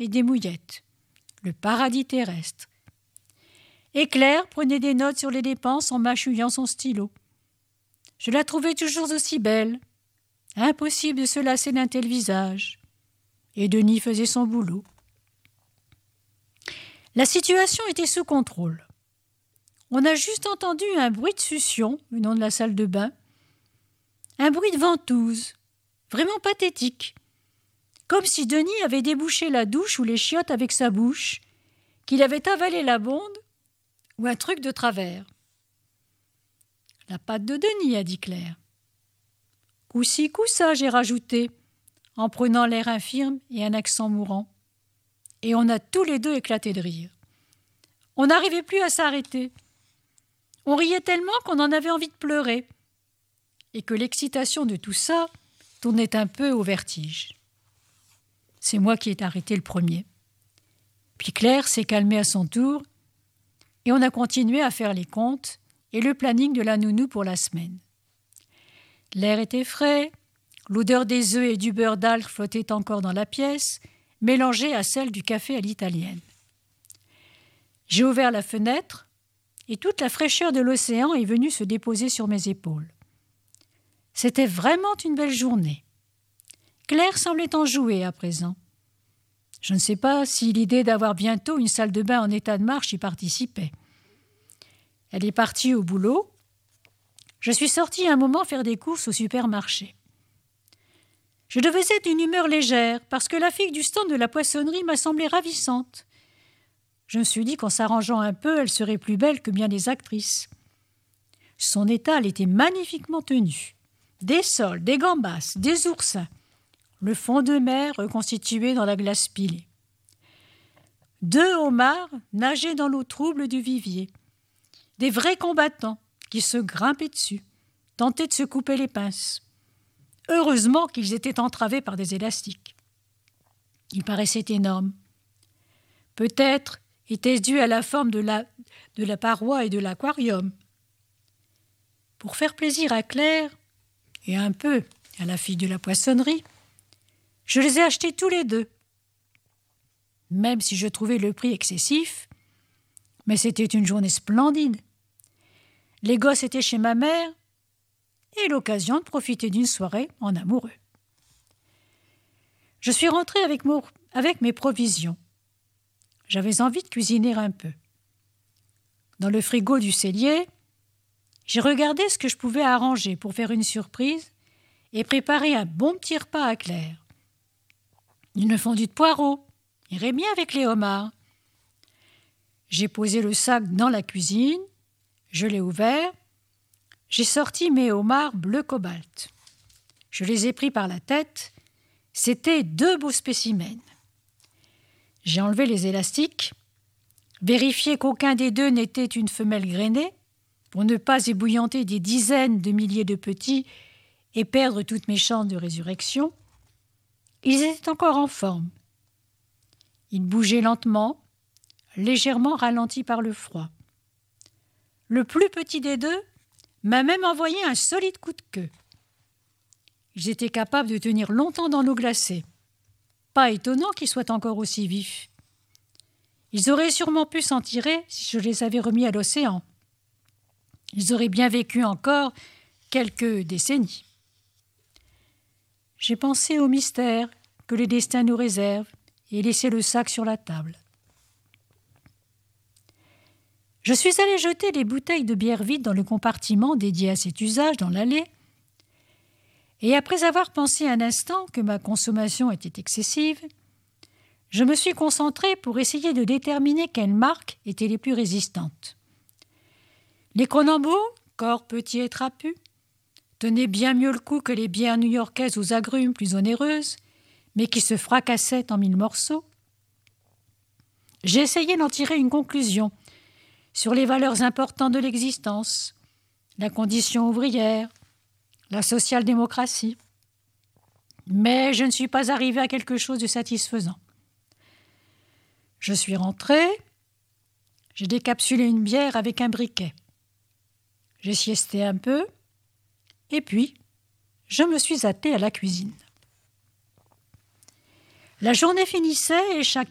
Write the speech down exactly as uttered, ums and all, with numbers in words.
et des mouillettes. Le paradis terrestre. Et Claire prenait des notes sur les dépenses en mâchouillant son stylo. Je la trouvais toujours aussi belle. Impossible de se lasser d'un tel visage. Et Denis faisait son boulot. La situation était sous contrôle. On a juste entendu un bruit de succion venant de la salle de bain. Un bruit de ventouse, vraiment pathétique. Comme si Denis avait débouché la douche ou les chiottes avec sa bouche, qu'il avait avalé la bonde ou un truc de travers. « La patte de Denis », a dit Claire. « Coup-ci, coup-ça », j'ai rajouté, en prenant l'air infirme et un accent mourant. Et on a tous les deux éclaté de rire. On n'arrivait plus à s'arrêter. On riait tellement qu'on en avait envie de pleurer. Et que l'excitation de tout ça tournait un peu au vertige. C'est moi qui ai arrêté le premier. Puis Claire s'est calmée à son tour et on a continué à faire les comptes et le planning de la nounou pour la semaine. L'air était frais, l'odeur des œufs et du beurre d'algue flottait encore dans la pièce, mélangée à celle du café à l'italienne. J'ai ouvert la fenêtre et toute la fraîcheur de l'océan est venue se déposer sur mes épaules. C'était vraiment une belle journée. Claire semblait enjouée à présent. Je ne sais pas si l'idée d'avoir bientôt une salle de bain en état de marche y participait. Elle est partie au boulot. Je suis sortie un moment faire des courses au supermarché. Je devais être d'une humeur légère parce que la fille du stand de la poissonnerie m'a semblé ravissante. Je me suis dit qu'en s'arrangeant un peu, elle serait plus belle que bien des actrices. Son étal était magnifiquement tenu. Des sols, des gambas, des oursins. Le fond de mer reconstitué dans la glace pilée. Deux homards nageaient dans l'eau trouble du vivier. Des vrais combattants qui se grimpaient dessus, tentaient de se couper les pinces. Heureusement qu'ils étaient entravés par des élastiques. Ils paraissaient énormes. Peut-être était-ce dû à la forme de la, de la paroi et de l'aquarium. Pour faire plaisir à Claire, et un peu à la fille de la poissonnerie, je les ai achetés tous les deux. Même si je trouvais le prix excessif, mais c'était une journée splendide. Les gosses étaient chez ma mère et l'occasion de profiter d'une soirée en amoureux. Je suis rentrée avec, mon, avec mes provisions. J'avais envie de cuisiner un peu. Dans le frigo du cellier, j'ai regardé ce que je pouvais arranger pour faire une surprise et préparer un bon petit repas à Claire. Une fondue de poireaux irait bien avec les homards. J'ai posé le sac dans la cuisine, je l'ai ouvert, j'ai sorti mes homards bleu cobalt. Je les ai pris par la tête, c'étaient deux beaux spécimens. J'ai enlevé les élastiques, vérifié qu'aucun des deux n'était une femelle grainée, pour ne pas ébouillanter des dizaines de milliers de petits et perdre toutes mes chances de résurrection. Ils étaient encore en forme. Ils bougeaient lentement, légèrement ralentis par le froid. Le plus petit des deux m'a même envoyé un solide coup de queue. Ils étaient capables de tenir longtemps dans l'eau glacée. Pas étonnant qu'ils soient encore aussi vifs. Ils auraient sûrement pu s'en tirer si je les avais remis à l'océan. Ils auraient bien vécu encore quelques décennies. J'ai pensé au mystère que le destin nous réserve et laissé le sac sur la table. Je suis allée jeter les bouteilles de bière vides dans le compartiment dédié à cet usage dans l'allée, et après avoir pensé un instant que ma consommation était excessive, je me suis concentrée pour essayer de déterminer quelles marques étaient les plus résistantes. Les Kronenbourg, corps petits et trapus, tenaient bien mieux le coup que les bières new-yorkaises aux agrumes plus onéreuses, mais qui se fracassaient en mille morceaux. J'ai essayé d'en tirer une conclusion sur les valeurs importantes de l'existence, la condition ouvrière, la social-démocratie. Mais je ne suis pas arrivée à quelque chose de satisfaisant. Je suis rentrée, j'ai décapsulé une bière avec un briquet. J'ai siesté un peu, et puis je me suis attellée à la cuisine. La journée finissait et chacun